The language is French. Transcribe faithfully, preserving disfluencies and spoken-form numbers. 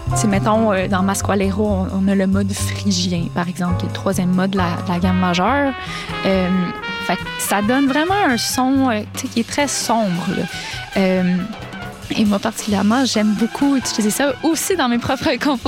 Tu sais, mettons, euh, dans Masqualero, on, on a le mode phrygien, par exemple, qui est le troisième mode de la, de la gamme majeure. Euh, fait que ça donne vraiment un son euh, tu sais, qui est très sombre, là. Euh, et moi, particulièrement, j'aime beaucoup utiliser ça aussi dans mes propres compositions.